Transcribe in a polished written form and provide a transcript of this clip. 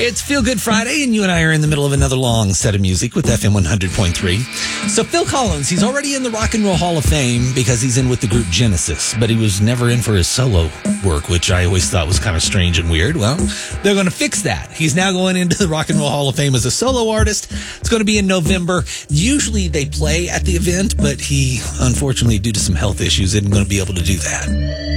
It's Feel Good Friday, and you and I are in the middle of another long set of music with FM 100.3. So Phil Collins, he's already in the Rock and Roll Hall of Fame because he's in with the group Genesis, but he was never in for his solo work, which I always thought was kind of strange and weird. Well, they're going to fix that. He's now going into the Rock and Roll Hall of Fame as a solo artist. It's going to be in November. Usually they play at the event, but he, unfortunately, due to some health issues, isn't going to be able to do that.